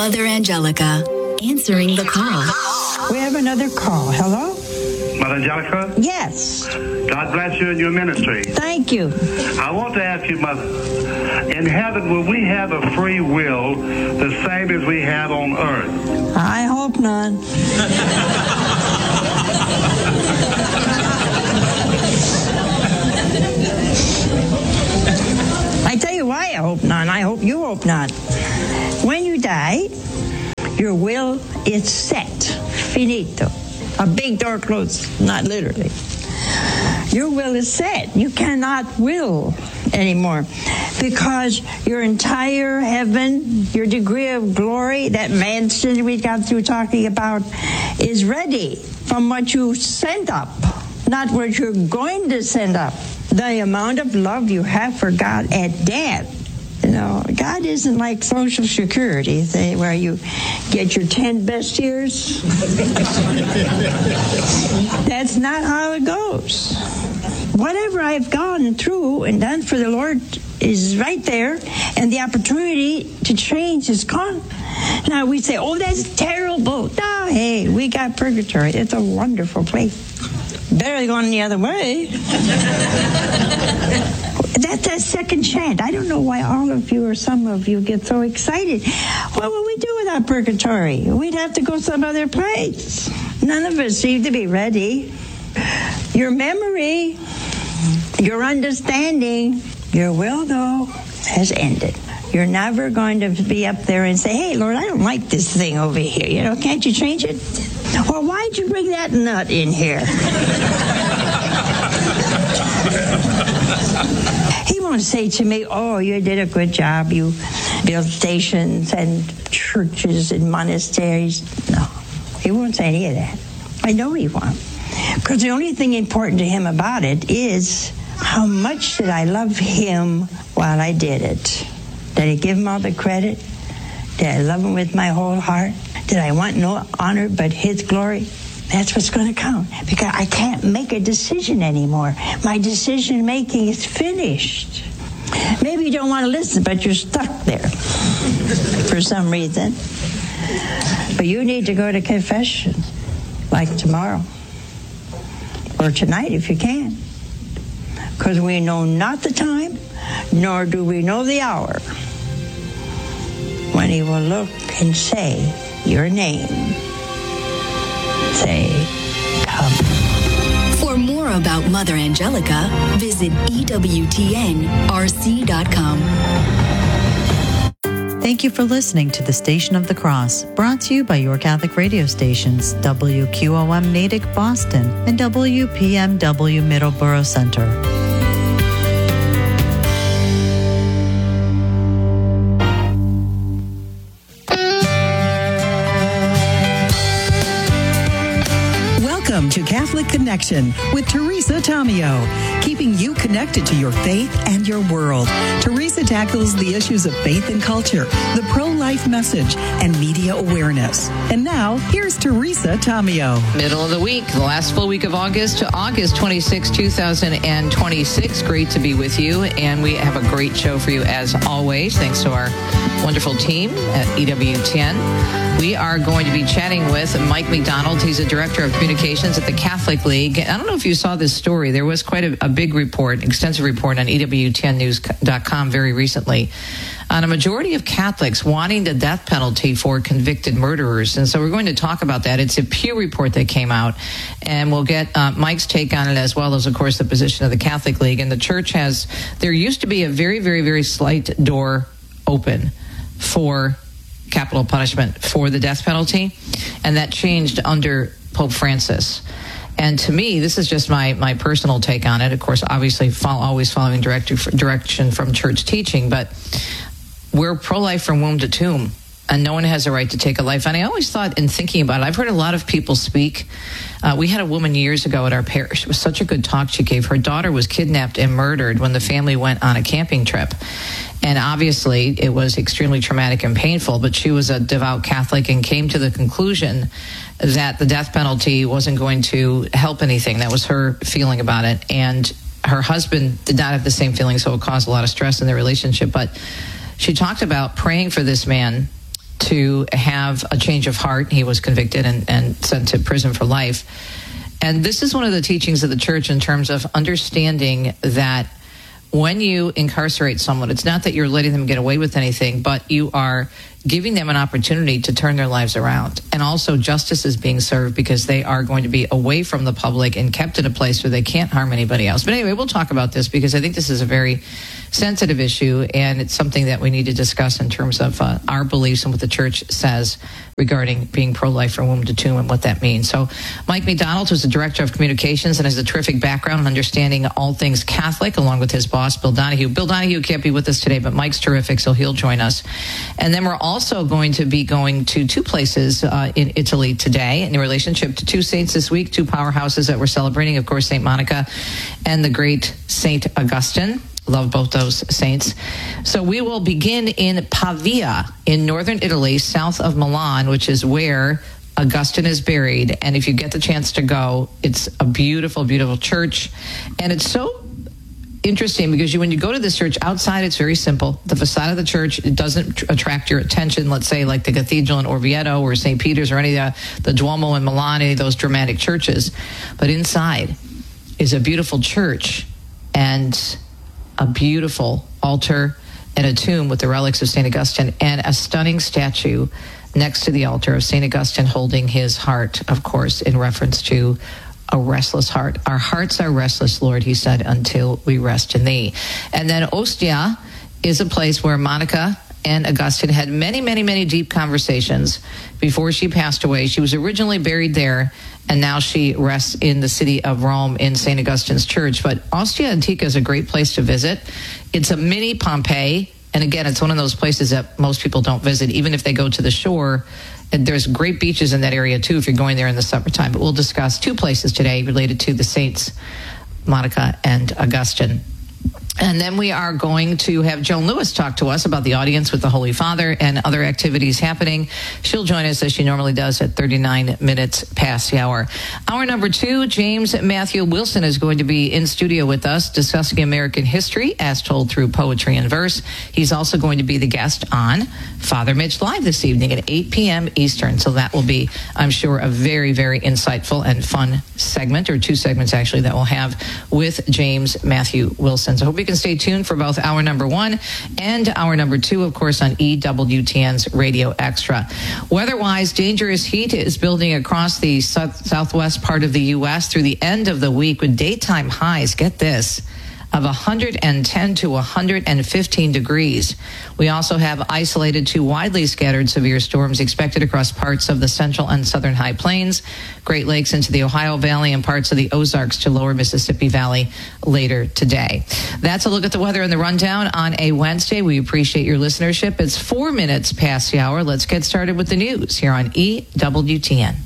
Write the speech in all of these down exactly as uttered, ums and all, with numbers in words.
Mother Angelica, answering the call. We have another call. Hello? Mother Angelica? Yes. God bless you and your ministry. Thank you. I want to ask you, Mother, in heaven, will we have a free will the same as we have on earth? I hope not. I tell you why I hope not. I hope you hope not. When you die, your will is set. Finito. A big door closed, not literally. Your will is set. You cannot will anymore because your entire heaven, your degree of glory, that mansion we got through talking about, is ready from what you sent up, not what you're going to send up. The amount of love you have for God at death. You know, God isn't like Social Security, say, where you get your ten best years. That's not how it goes. Whatever I've gone through and done for the Lord is right there, and the opportunity to change is gone. Now we say, oh, that's terrible. No, hey, we got purgatory. It's a wonderful place. Better going the other way. That's a second chance. I don't know why all of you or some of you get so excited. What would we do without purgatory? We'd have to go some other place. None of us seem to be ready. Your memory, your understanding, your will, though, has ended. You're never going to be up there and say, hey, Lord, I don't like this thing over here. You know, can't you change it? Well, why'd you bring that nut in here? He won't say to me, oh, you did a good job. You built stations and churches and monasteries. No, he won't say any of that. I know he won't. Because the only thing important to him about it is how much did I love him while I did it? Did I give him all the credit? Did I love him with my whole heart? Did I want no honor but his glory? That's what's going to count. Because I can't make a decision anymore. My decision making is finished. Maybe you don't want to listen, but you're stuck there for some reason. But you need to go to confession, like tomorrow. Or tonight, if you can. Because we know not the time, nor do we know the hour when he will look and say your name. Say, come. For more about Mother Angelica, visit E W T N R C dot com. Thank you for listening to the Station of the Cross, brought to you by your Catholic radio stations, W Q O M Natick, Boston, and W P M W Middleborough Center. Welcome to Catholic Connection with Teresa Tomeo, keeping you connected to your faith and your world. Teresa tackles the issues of faith and culture, the pro-life message, and media awareness. And now, here's Teresa Tomeo. Middle of the week, the last full week of August to August twenty-sixth, twenty twenty-six. Great to be with you, and we have a great show for you as always, thanks to our wonderful team at E W T N. We are going to be chatting with Mike McDonald. He's a director of communications at the Catholic League. I don't know if you saw this story. There was quite a, a big report, extensive report on E W T N news dot com very recently on a majority of Catholics wanting the death penalty for convicted murderers. And so we're going to talk about that. It's a Pew report that came out, and we'll get uh, Mike's take on it, as well as, of course, the position of the Catholic League. And the church has, there used to be a very, very, very slight door open for capital punishment for the death penalty, and that changed under Pope Francis. And to me, this is just my my personal take on it. Of course, obviously, follow, always following direct, direction from church teaching, but we're pro-life from womb to tomb, and no one has a right to take a life. And I always thought, in thinking about it, I've heard a lot of people speak. Uh, we had a woman years ago at our parish. It was such a good talk she gave. Her daughter was kidnapped and murdered when the family went on a camping trip. And obviously, it was extremely traumatic and painful, but she was a devout Catholic and came to the conclusion that the death penalty wasn't going to help anything. That was her feeling about it. And her husband did not have the same feeling, so it caused a lot of stress in their relationship. But she talked about praying for this man to have a change of heart. He was convicted and, and sent to prison for life. And this is one of the teachings of the church in terms of understanding that when you incarcerate someone, it's not that you're letting them get away with anything, but you are giving them an opportunity to turn their lives around. And also justice is being served because they are going to be away from the public and kept in a place where they can't harm anybody else. But anyway, we'll talk about this because I think this is a very sensitive issue, and it's something that we need to discuss in terms of uh, our beliefs and what the church says regarding being pro-life from womb to tomb and what that means. So Mike McDonald, who's the Director of Communications and has a terrific background in understanding all things Catholic, along with his boss, Bill Donahue. Bill Donahue can't be with us today, but Mike's terrific, so he'll join us. And then we're also going to be going to two places uh, in Italy today in relationship to two saints this week, two powerhouses that we're celebrating, of course, Saint Monica and the great Saint Augustine. Love both those saints. So we will begin in Pavia in northern Italy, south of Milan, which is where Augustine is buried. And if you get the chance to go, it's a beautiful, beautiful church. And it's so interesting because you, when you go to this church outside, it's very simple. The facade of the church, it doesn't tr- attract your attention, let's say like the Cathedral in Orvieto or Saint Peter's or any of the, the Duomo in Milan, any of those dramatic churches. But inside is a beautiful church and a beautiful altar and a tomb with the relics of Saint Augustine and a stunning statue next to the altar of Saint Augustine holding his heart, of course, in reference to a restless heart. Our hearts are restless, Lord, he said, until we rest in thee. And then Ostia is a place where Monica and Augustine had many, many, many deep conversations before she passed away. She was originally buried there, and now she rests in the city of Rome in Saint Augustine's church. But Ostia Antica is a great place to visit. It's a mini Pompeii, and again, it's one of those places that most people don't visit, even if they go to the shore. And there's great beaches in that area, too, if you're going there in the summertime. But we'll discuss two places today related to the saints, Monica and Augustine. And then we are going to have Joan Lewis talk to us about the audience with the Holy Father and other activities happening. She'll join us as she normally does at thirty-nine minutes past the hour. Hour number two, James Matthew Wilson is going to be in studio with us discussing American history as told through poetry and verse. He's also going to be the guest on Father Mitch Live this evening at eight p.m. Eastern. So that will be, I'm sure, a very, very insightful and fun segment, or two segments actually, that we'll have with James Matthew Wilson. So I hope you can stay tuned for both hour number one and hour number two, of course, on E W T N's Radio Extra. Weather-wise, dangerous heat is building across the south- southwest part of the U S through the end of the week with daytime highs, get this, of one hundred ten to one hundred fifteen degrees. We also have isolated to widely scattered severe storms expected across parts of the central and southern high plains, Great Lakes into the Ohio Valley, and parts of the Ozarks to lower Mississippi Valley later today. That's a look at the weather and the rundown on a Wednesday. We appreciate your listenership. It's four minutes past the hour. Let's get started with the news here on E W T N.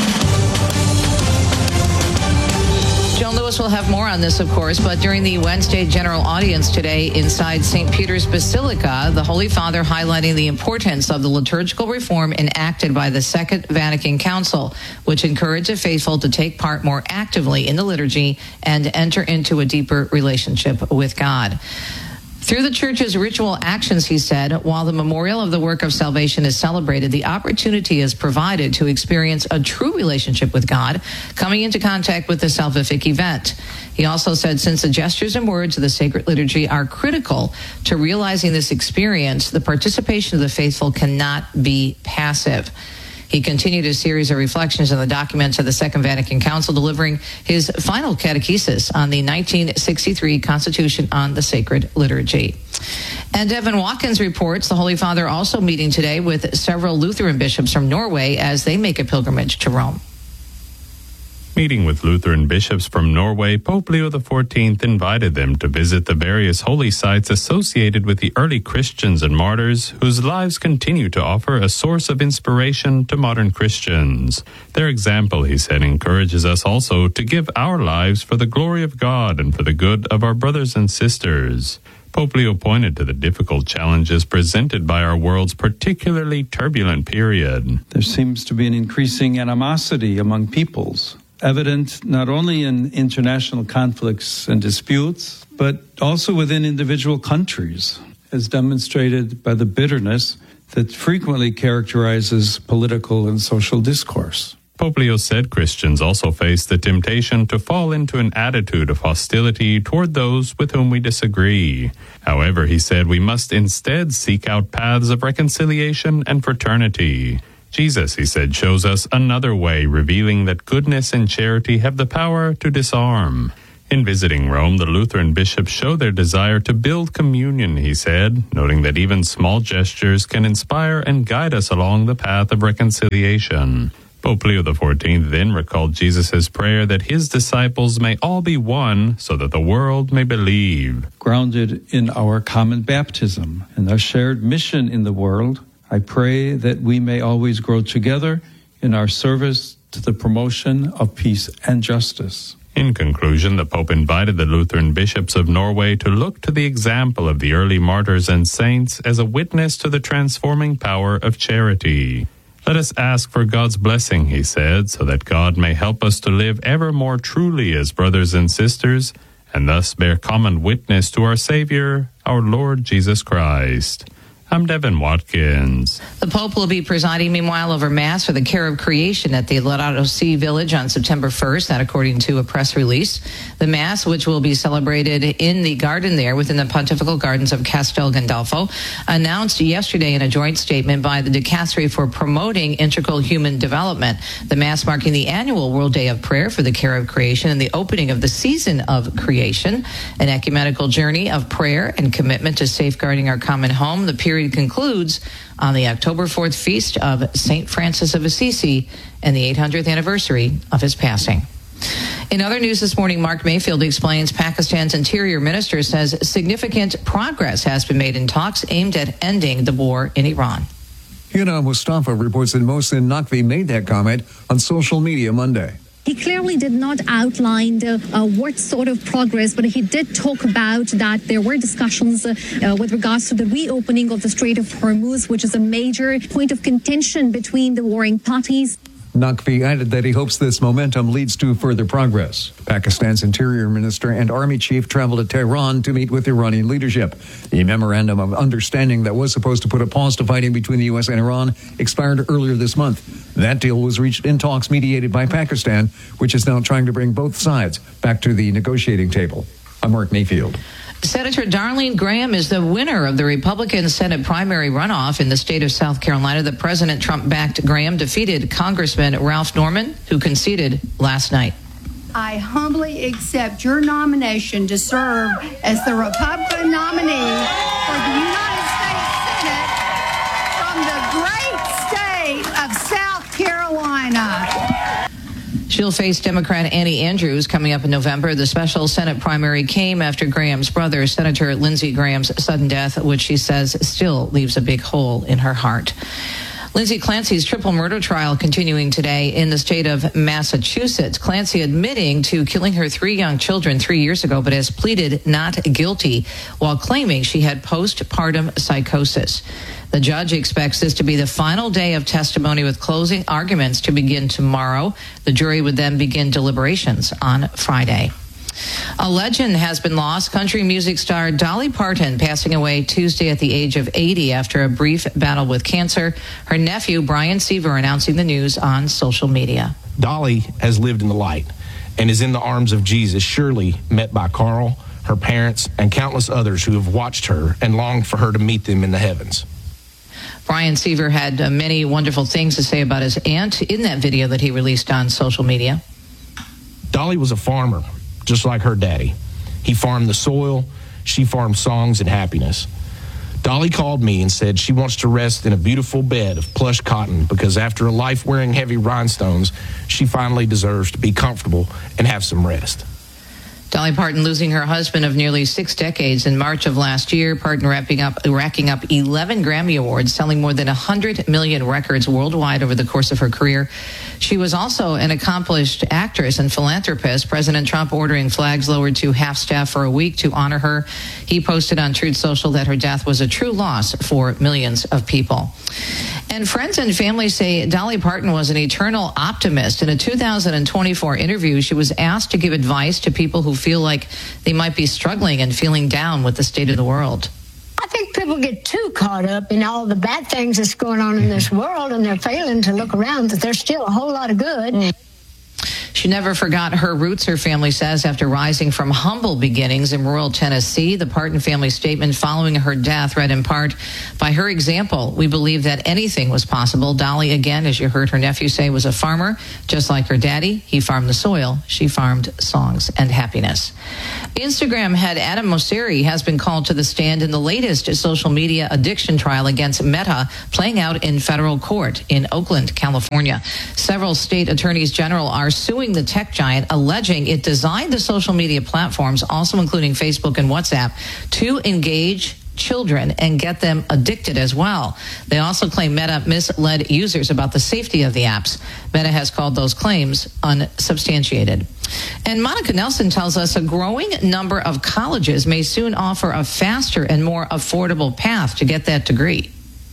Joan Lewis will have more on this, of course, but during the Wednesday general audience today inside Saint Peter's Basilica, the Holy Father highlighting the importance of the liturgical reform enacted by the Second Vatican Council, which encouraged the faithful to take part more actively in the liturgy and enter into a deeper relationship with God. Through the Church's ritual actions, he said, while the memorial of the work of salvation is celebrated, the opportunity is provided to experience a true relationship with God, coming into contact with the salvific event. He also said, since the gestures and words of the sacred liturgy are critical to realizing this experience, the participation of the faithful cannot be passive. He continued a series of reflections on the documents of the Second Vatican Council, delivering his final catechesis on the nineteen sixty-three Constitution on the Sacred Liturgy. And Evan Watkins reports the Holy Father also meeting today with several Lutheran bishops from Norway as they make a pilgrimage to Rome. Meeting with Lutheran bishops from Norway, Pope Leo the fourteenth invited them to visit the various holy sites associated with the early Christians and martyrs whose lives continue to offer a source of inspiration to modern Christians. Their example, he said, encourages us also to give our lives for the glory of God and for the good of our brothers and sisters. Pope Leo pointed to the difficult challenges presented by our world's particularly turbulent period. There seems to be an increasing animosity among peoples, evident not only in international conflicts and disputes, but also within individual countries, as demonstrated by the bitterness that frequently characterizes political and social discourse. Pope Leo said Christians also face the temptation to fall into an attitude of hostility toward those with whom we disagree. However, he said we must instead seek out paths of reconciliation and fraternity. Jesus, he said, shows us another way, revealing that goodness and charity have the power to disarm. In visiting Rome, the Lutheran bishops show their desire to build communion, he said, noting that even small gestures can inspire and guide us along the path of reconciliation. Pope Leo the fourteenth then recalled Jesus' prayer that his disciples may all be one so that the world may believe. Grounded in our common baptism and our shared mission in the world, I pray that we may always grow together in our service to the promotion of peace and justice. In conclusion, the Pope invited the Lutheran bishops of Norway to look to the example of the early martyrs and saints as a witness to the transforming power of charity. Let us ask for God's blessing, he said, so that God may help us to live ever more truly as brothers and sisters, and thus bear common witness to our Savior, our Lord Jesus Christ. I'm Devin Watkins. The Pope will be presiding, meanwhile, over Mass for the Care of Creation at the Laudato Si Village on September first, that according to a press release. The Mass, which will be celebrated in the garden there within the Pontifical Gardens of Castel Gandolfo, announced yesterday in a joint statement by the Dicastery for Promoting Integral Human Development. The Mass marking the annual World Day of Prayer for the Care of Creation and the opening of the Season of Creation, an ecumenical journey of prayer and commitment to safeguarding our common home. The period concludes on the October fourth feast of Saint Francis of Assisi and the eight hundredth anniversary of his passing. In other news this morning, Mark Mayfield explains Pakistan's interior minister says significant progress has been made in talks aimed at ending the war in Iran. Hina Mustafa reports that Mohsin Naqvi made that comment on social media Monday. He clearly did not outline uh, uh, what sort of progress, but he did talk about that there were discussions uh, uh, with regards to the reopening of the Strait of Hormuz, which is a major point of contention between the warring parties. Naqvi added that he hopes this momentum leads to further progress. Pakistan's interior minister and army chief traveled to Tehran to meet with Iranian leadership. The memorandum of understanding that was supposed to put a pause to fighting between the U S and Iran expired earlier this month. That deal was reached in talks mediated by Pakistan, which is now trying to bring both sides back to the negotiating table. I'm Mark Mayfield. Senator Darlene Graham is the winner of the Republican Senate primary runoff in the state of South Carolina. The President Trump-backed Graham defeated Congressman Ralph Norman, who conceded last night. I humbly accept your nomination to serve as the Republican nominee for the United States Senate from the great state of South Carolina. She'll face Democrat Annie Andrews coming up in November. The special Senate primary came after Graham's brother, Senator Lindsey Graham's sudden death, which she says still leaves a big hole in her heart. Lindsay Clancy's triple murder trial continuing today in the state of Massachusetts. Clancy admitting to killing her three young children three years ago, but has pleaded not guilty while claiming she had postpartum psychosis. The judge expects this to be the final day of testimony with closing arguments to begin tomorrow. The jury would then begin deliberations on Friday. A legend has been lost. Country music star Dolly Parton passing away Tuesday at the age of eighty after a brief battle with cancer. Her nephew, Brian Seaver, announcing the news on social media. Dolly has lived in the light and is in the arms of Jesus, surely met by Carl, her parents, and countless others who have watched her and longed for her to meet them in the heavens. Brian Seaver had uh, many wonderful things to say about his aunt in that video that he released on social media. Dolly was a farmer, just like her daddy. He farmed the soil, she farmed songs and happiness. Dolly called me and said she wants to rest in a beautiful bed of plush cotton because after a life wearing heavy rhinestones, she finally deserves to be comfortable and have some rest. Dolly Parton losing her husband of nearly six decades in March of last year. Parton wrapping up, racking up eleven Grammy Awards, selling more than one hundred million records worldwide over the course of her career. She was also an accomplished actress and philanthropist. President Trump ordering flags lowered to half staff for a week to honor her. He posted on Truth Social that her death was a true loss for millions of people. And friends and family say Dolly Parton was an eternal optimist. In a two thousand twenty-four interview, she was asked to give advice to people who feel like they might be struggling and feeling down with the state of the world. I think people get too caught up in all the bad things that's going on in this world, and they're failing to look around that there's still a whole lot of good. Mm. She never forgot her roots, her family says, after rising from humble beginnings in rural Tennessee. The Parton family statement following her death read in part, by her example, we believe that anything was possible. Dolly, again, as you heard her nephew say, was a farmer, just like her daddy. He farmed the soil. She farmed songs and happiness. Instagram head Adam Mosseri has been called to the stand in the latest social media addiction trial against Meta, playing out in federal court in Oakland, California. Several state attorneys general are suing the tech giant, alleging it designed the social media platforms, also including Facebook and WhatsApp, to engage children and get them addicted as well. They also claim Meta misled users about the safety of the apps. Meta has called those claims unsubstantiated. And Monica Nelson tells us a growing number of colleges may soon offer a faster and more affordable path to get that degree.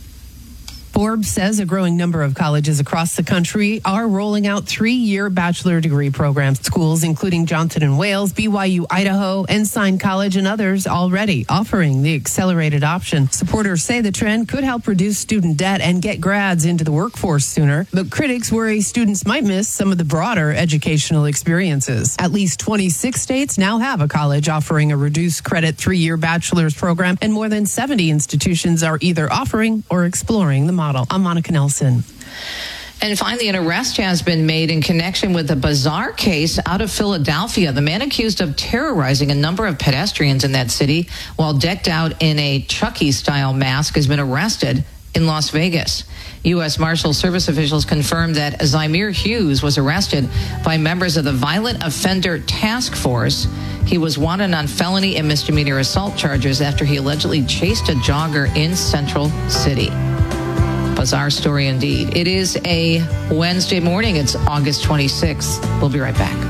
Forbes says a growing number of colleges across the country are rolling out three-year bachelor degree programs. Schools including Johnson and Wales, B Y U Idaho, Ensign College, and others already offering the accelerated option. Supporters say the trend could help reduce student debt and get grads into the workforce sooner, but critics worry students might miss some of the broader educational experiences. At least twenty-six states now have a college offering a reduced credit three-year bachelor's program, and more than seventy institutions are either offering or exploring the model. I'm Monica Nelson. And finally, an arrest has been made in connection with a bizarre case out of Philadelphia. The man accused of terrorizing a number of pedestrians in that city while decked out in a Chucky-style mask has been arrested in Las Vegas. U S Marshal Service officials confirmed that Zymir Hughes was arrested by members of the Violent Offender Task Force. He was wanted on felony and misdemeanor assault charges after he allegedly chased a jogger in Central City. Bizarre story indeed. It is a Wednesday morning. It's August twenty-sixth. We'll be right back.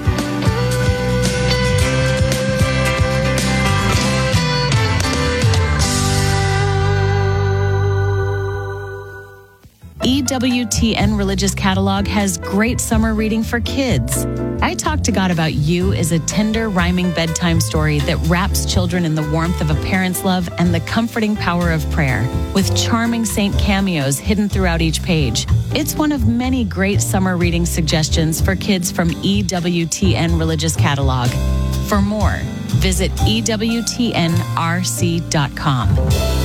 E W T N Religious Catalog has great summer reading for kids. I Talk to God About You is a tender, rhyming bedtime story that wraps children in the warmth of a parent's love and the comforting power of prayer, with charming saint cameos hidden throughout each page. It's one of many great summer reading suggestions for kids from E W T N Religious Catalog. For more, visit E W T N R C dot com.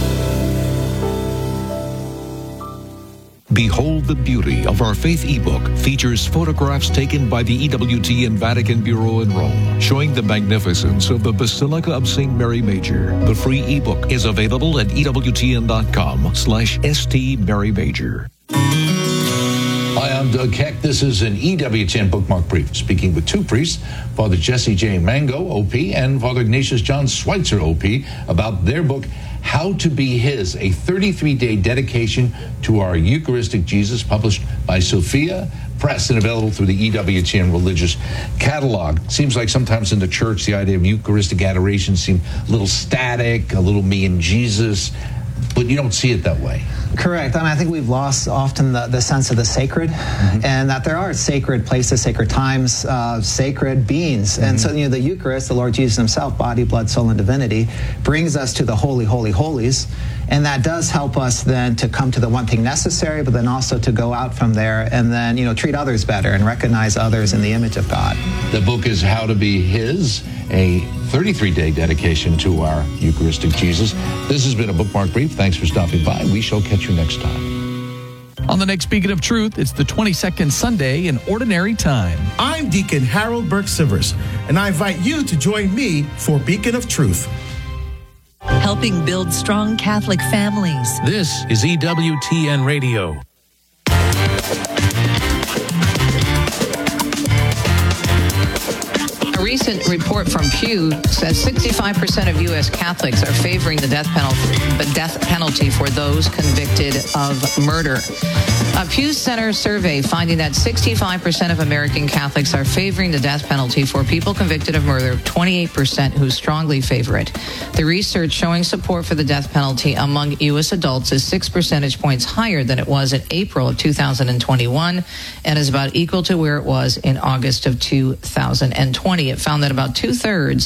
Behold the Beauty of Our Faith ebook features photographs taken by the E W T N Vatican Bureau in Rome, showing the magnificence of the Basilica of Saint Mary Major. The free ebook is available at E W T N dot com slash S T Mary Major. Hi, I'm Doug Keck. This is an E W T N Bookmark Brief, speaking with two priests, Father Jesse J. Mango, O P, and Father Ignatius John Schweitzer, O P, about their book, How to Be His, a thirty-three day dedication to our Eucharistic Jesus, published by Sophia Press and available through the E W T N Religious Catalog. Seems like sometimes in the church, the idea of Eucharistic adoration seems a little static, a little me and Jesus, but you don't see it that way. Correct. I mean, I think we've lost often the, the sense of the sacred, mm-hmm. and that there are sacred places, sacred times, uh, sacred beings. Mm-hmm. And so, you know, the Eucharist, the Lord Jesus himself, body, blood, soul, and divinity, brings us to the holy, holy, holies. And that does help us then to come to the one thing necessary, but then also to go out from there and then, you know, treat others better and recognize others in the image of God. The book is How to Be His, a thirty-three day dedication to our Eucharistic Jesus. This has been a Bookmark Brief. Thanks for stopping by. We shall catch you next time. On the next Beacon of Truth, it's the twenty-second Sunday in Ordinary Time. I'm Deacon Harold Burke-Sivers, and I invite you to join me for Beacon of Truth. Helping build strong Catholic families. This is E W T N Radio. A recent report from Pew says sixty-five percent of U S Catholics are favoring the death penalty, the death penalty for those convicted of murder. A Pew Center survey finding that sixty-five percent of American Catholics are favoring the death penalty for people convicted of murder, twenty-eight percent who strongly favor it. The research showing support for the death penalty among U S adults is six percentage points higher than it was in April of two thousand twenty-one and is about equal to where it was in August of two thousand twenty. It found that about two-thirds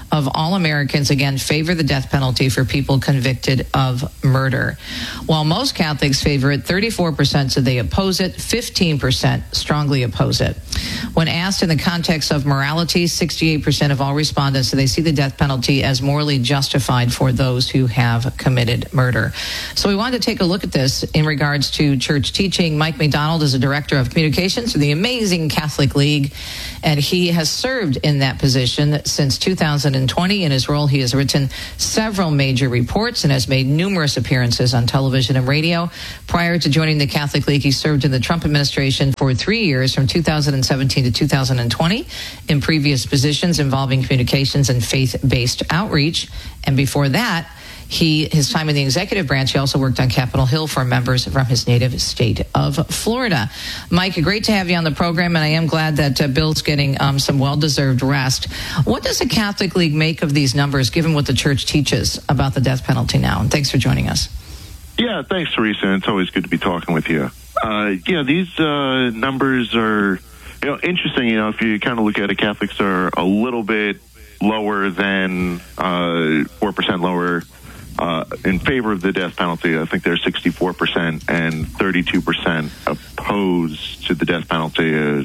of all Americans, again, favor the death penalty for people convicted of murder. While most Catholics favor it, thirty-four percent said they oppose it, fifteen percent strongly oppose it. When asked in the context of morality, sixty-eight percent of all respondents said they see the death penalty as morally justified for those who have committed murder. So we wanted to take a look at this in regards to church teaching. Mike McDonald is a director of communications for the amazing Catholic League, and he has served in that position since two thousand twenty. In his role, he has written several major reports and has made numerous appearances on television and radio. Prior to joining the Catholic League, he served in the Trump administration for three years, from two thousand seventeen to two thousand twenty, in previous positions involving communications and faith-based outreach. And before that, He, his time in the executive branch, he also worked on Capitol Hill for members from his native state of Florida. Mike, great to have you on the program, and I am glad that uh, Bill's getting um, some well-deserved rest. What does the Catholic League make of these numbers, given what the church teaches about the death penalty now? And thanks for joining us. Yeah, thanks, Teresa. It's always good to be talking with you. Uh, yeah, these uh, numbers are, you know, interesting. You know, if you kind of look at it, Catholics are a little bit lower than uh, four percent lower Uh, in favor of the death penalty. I think they're sixty-four percent, and thirty-two percent opposed to the death penalty. Is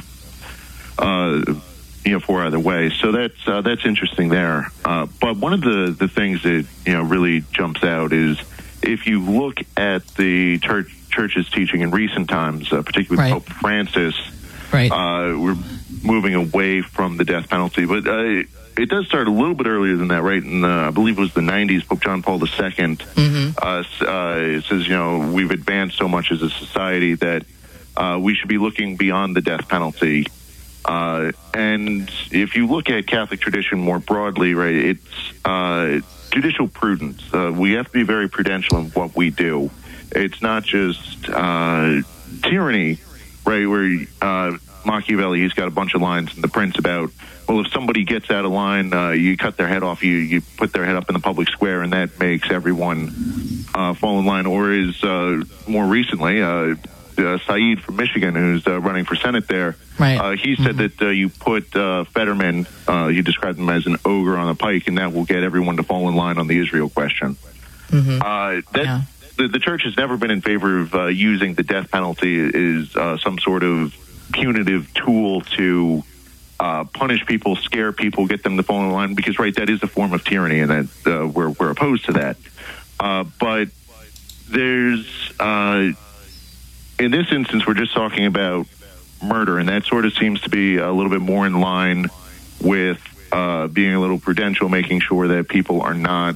uh, you know, four either way. So that's uh, that's interesting there. Uh, but one of the, the things that, you know, really jumps out is if you look at the church, church's teaching in recent times, uh, particularly right. Pope Francis, right. uh, we're moving away from the death penalty, but. Uh, It does start a little bit earlier than that, right? In the, I believe it was the nineties, Pope John Paul the Second mm-hmm. uh, uh, it says, you know, we've advanced so much as a society that uh, we should be looking beyond the death penalty. Uh, and if you look at Catholic tradition more broadly, right, it's uh, judicial prudence. Uh, we have to be very prudential in what we do. It's not just uh, tyranny, right, where uh, Machiavelli, he's got a bunch of lines in The Prince about, well, if somebody gets out of line, uh, you cut their head off, you, you put their head up in the public square, and that makes everyone uh, fall in line. Or is uh, more recently, uh, uh, Saeed from Michigan, who's uh, running for Senate there, right. uh, he said mm-hmm. that uh, you put uh, Fetterman, uh, you described him as an ogre on a pike, and that will get everyone to fall in line on the Israel question. Mm-hmm. Uh, that, yeah. the, the church has never been in favor of uh, using the death penalty as uh, some sort of punitive tool to uh, punish people, scare people, get them to fall in line, because, right, that is a form of tyranny, and that uh, we're, we're opposed to that. Uh, but there's, uh, in this instance, we're just talking about murder, and that sort of seems to be a little bit more in line with uh, being a little prudential, making sure that people are not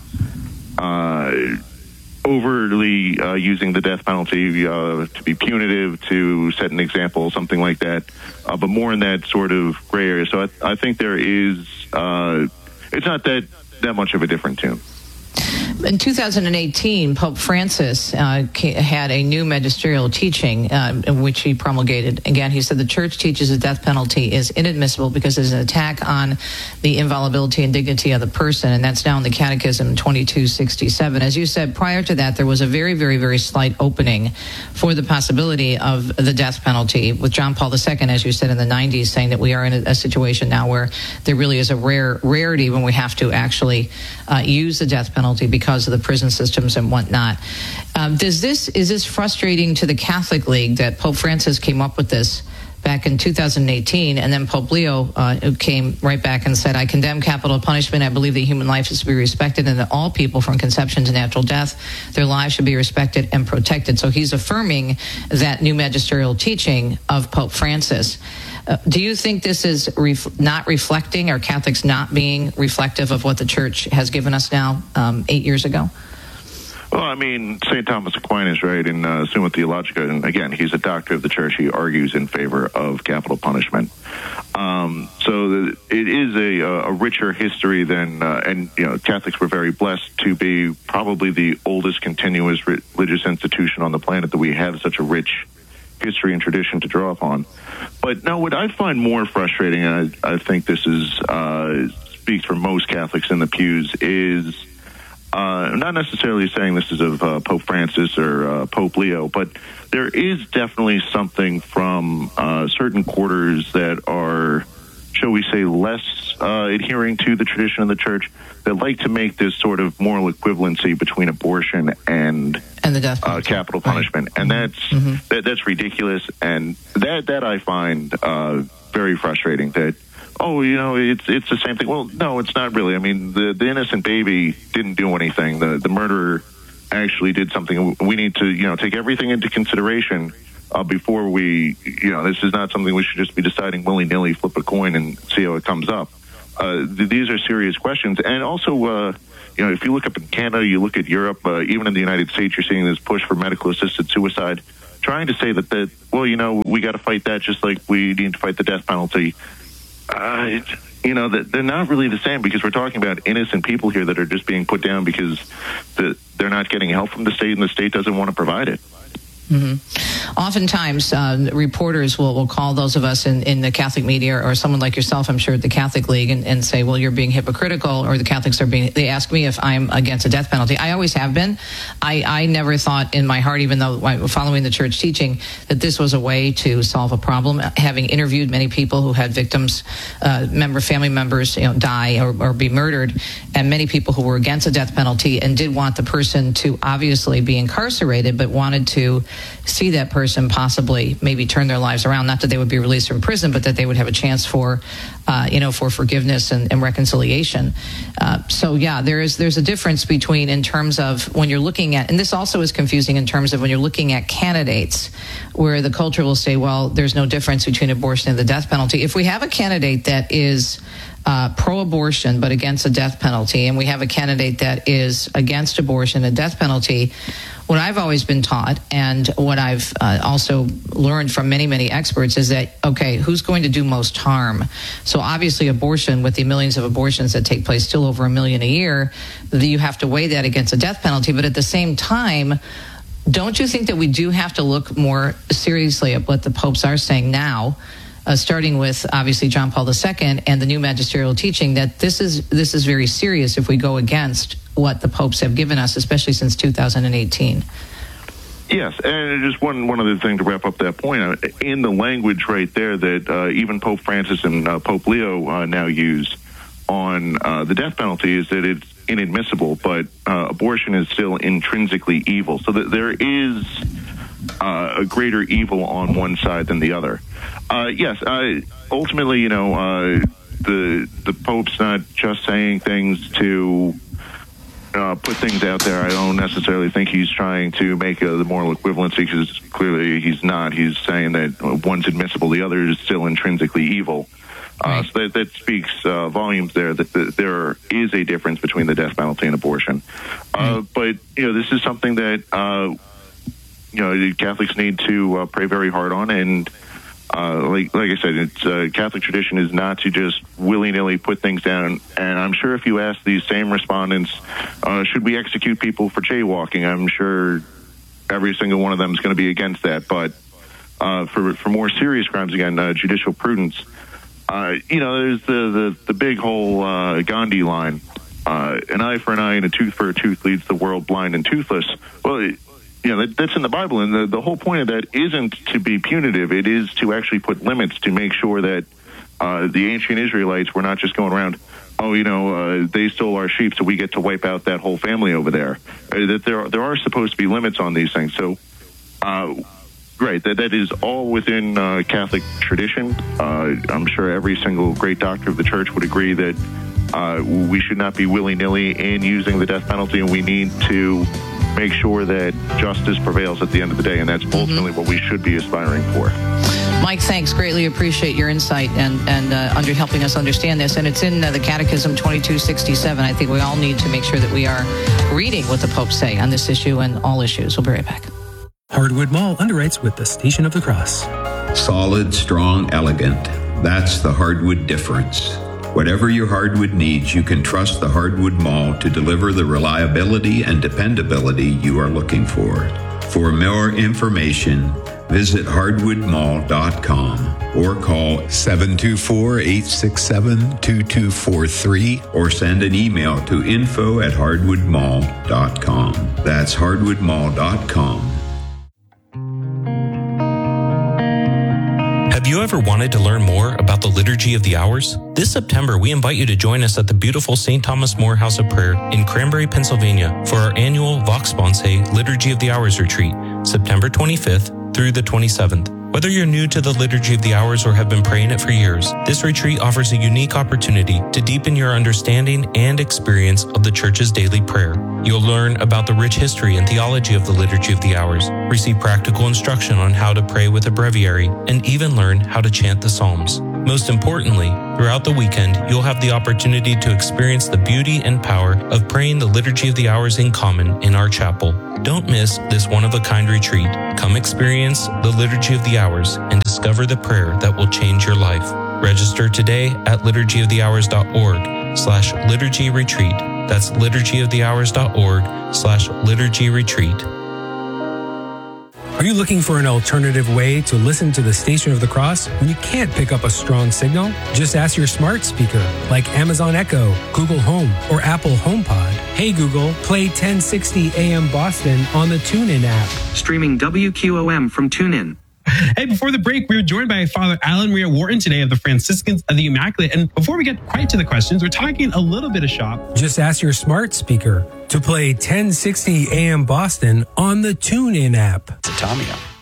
uh, overtly uh, using the death penalty uh, to be punitive, to set an example, something like that, uh, but more in that sort of gray area. So I, I think there is, uh, it's not that, that much of a different tune. In two thousand eighteen, Pope Francis uh, had a new magisterial teaching uh, in which he promulgated. Again, he said the church teaches the death penalty is inadmissible because it's an attack on the inviolability and dignity of the person, and that's now in the Catechism twenty-two sixty-seven. As you said, prior to that, there was a very, very, very slight opening for the possibility of the death penalty, with John Paul the Second, as you said, in the nineties, saying that we are in a, a situation now where there really is a rare rarity when we have to actually uh, use the death penalty because because of the prison systems and whatnot. Um, does this is this frustrating to the Catholic League that Pope Francis came up with this back in two thousand eighteen, and then Pope Leo uh, came right back and said, I condemn capital punishment. I believe that human life is to be respected and that all people from conception to natural death, their lives should be respected and protected. So he's affirming that new magisterial teaching of Pope Francis. Uh, do you think this is ref- not reflecting, or Catholics not being reflective of what the church has given us now um, eight years ago? Well, I mean, Saint Thomas Aquinas, right, in uh, Summa Theologica, and again, he's a doctor of the church. He argues in favor of capital punishment. Um, so the, it is a, a richer history than, uh, and, you know, Catholics were very blessed to be probably the oldest continuous religious institution on the planet, that we have such a rich history and tradition to draw upon. But no, what I find more frustrating, and I, I think this is uh, speaks for most Catholics in the pews, is uh, not necessarily saying this is of uh, Pope Francis or uh, Pope Leo, but there is definitely something from uh, certain quarters that are shall we say, less uh, adhering to the tradition of the church, that like to make this sort of moral equivalency between abortion and and the death uh, capital punishment, right. and that's mm-hmm. that, that's ridiculous, and that that I find uh, very frustrating. That oh, you know, it's it's the same thing. Well, no, it's not really. I mean, the the innocent baby didn't do anything. The the murderer actually did something. We need to, you know, take everything into consideration uh, before we, you know, this is not something we should just be deciding willy-nilly, flip a coin and see how it comes up. Uh, th- these are serious questions. And also, uh, you know, if you look up in Canada, you look at Europe, uh, even in the United States, you're seeing this push for medical-assisted suicide, trying to say that, that well, you know, we got to fight that just like we need to fight the death penalty. Uh, you know, that they're not really the same, because we're talking about innocent people here that are just being put down because the, they're not getting help from the state, and the state doesn't want to provide it. Mm-hmm. Oftentimes, uh, reporters will, will call those of us in, in the Catholic media, or someone like yourself, I'm sure, at the Catholic League, and, and say, well, you're being hypocritical, or the Catholics are being, they ask me if I'm against a death penalty. I always have been. I, I never thought in my heart, even though I'm following the church teaching, that this was a way to solve a problem. Having interviewed many people who had victims, uh, member, family members, you know, die or, or be murdered, and many people who were against a death penalty and did want the person to obviously be incarcerated, but wanted to see that person possibly maybe turn their lives around. Not that they would be released from prison, but that they would have a chance for, uh, you know, for forgiveness and, and reconciliation. Uh, so yeah, there is there's a difference between, in terms of when you're looking at, and this also is confusing in terms of when you're looking at candidates, where the culture will say, well, there's no difference between abortion and the death penalty. If we have a candidate that is Uh, pro-abortion but against a death penalty, and we have a candidate that is against abortion and death penalty, what I've always been taught, and what I've uh, also learned from many, many experts, is that, okay, who's going to do most harm? So obviously abortion, with the millions of abortions that take place, still over a million a year, you have to weigh that against a death penalty. But at the same time, don't you think that we do have to look more seriously at what the popes are saying now, Uh, starting with obviously John Paul the Second and the new magisterial teaching, that this is this is very serious if we go against what the popes have given us, especially since two thousand eighteen. Yes, and just one one other thing to wrap up that point. In the language right there that uh, even Pope Francis and uh, Pope Leo uh, now use on uh, the death penalty is that it's inadmissible, but uh, abortion is still intrinsically evil. So that there is uh, a greater evil on one side than the other. Uh, yes, uh, ultimately, you know, uh, the the Pope's not just saying things to uh, put things out there. I don't necessarily think he's trying to make a, the moral equivalency, because clearly he's not. He's saying that one's admissible, the other is still intrinsically evil. Uh, so that, that speaks uh, volumes there, that the, there is a difference between the death penalty and abortion. Uh, but, you know, this is something that, uh, you know, Catholics need to uh, pray very hard on, and Uh, like, like I said, it's uh, Catholic tradition is not to just willy-nilly put things down. And I'm sure if you ask these same respondents, uh, should we execute people for jaywalking, I'm sure every single one of them is going to be against that. But uh, for for more serious crimes, again, uh, judicial prudence. Uh, you know, there's the the, the big whole uh, Gandhi line: uh, an eye for an eye and a tooth for a tooth leaves the world blind and toothless. Well, it, you know, that, that's in the Bible, and the, the whole point of that isn't to be punitive. It is to actually put limits to make sure that uh, the ancient Israelites were not just going around, oh, you know, uh, they stole our sheep, so we get to wipe out that whole family over there. Uh, that there are, there are supposed to be limits on these things. So, uh, right, that that is all within uh, Catholic tradition. Uh, I'm sure every single great doctor of the church would agree that uh, we should not be willy-nilly in using the death penalty, and we need to make sure that justice prevails at the end of the day, and that's ultimately mm-hmm. what we should be aspiring for. Mike, thanks. Greatly appreciate your insight and, and uh, under helping us understand this. And it's in uh, the Catechism twenty-two sixty-seven. I think we all need to make sure that we are reading what the popes say on this issue and all issues. We'll be right back. Hardwood Mall underwrites with the Station of the Cross. Solid, strong, elegant. That's the Hardwood difference. Whatever your hardwood needs, you can trust the Hardwood Mall to deliver the reliability and dependability you are looking for. For more information, visit hardwood mall dot com or call seven two four, eight six seven, two two four three or send an email to info at hardwood mall dot com. That's hardwood mall dot com. Have you ever ever wanted to learn more about the Liturgy of the Hours? This September, we invite you to join us at the beautiful Saint Thomas More House of Prayer in Cranberry, Pennsylvania for our annual Vox Sponsae Liturgy of the Hours retreat, September twenty-fifth through the twenty-seventh. Whether you're new to the Liturgy of the Hours or have been praying it for years, this retreat offers a unique opportunity to deepen your understanding and experience of the Church's daily prayer. You'll learn about the rich history and theology of the Liturgy of the Hours, receive practical instruction on how to pray with a breviary, and even learn how to chant the Psalms. Most importantly, throughout the weekend, you'll have the opportunity to experience the beauty and power of praying the Liturgy of the Hours in common in our chapel. Don't miss this one-of-a-kind retreat. Come experience the Liturgy of the Hours and discover the prayer that will change your life. Register today at liturgy of the hours dot org slash liturgy retreat. That's liturgy of the hours dot org slash liturgy retreat. Are you looking for an alternative way to listen to the Station of the Cross when you can't pick up a strong signal? Just ask your smart speaker like Amazon Echo, Google Home, or Apple HomePod. Hey Google, play ten sixty A M Boston on the TuneIn app. Streaming W Q O M from TuneIn. Hey, before the break, we were joined by Father Alan Maria Wharton today of the Franciscans of the Immaculate. And before we get quite to the questions, we're talking a little bit of shop. Just ask your smart speaker to play ten sixty A M Boston on the TuneIn app. It's a Tommy.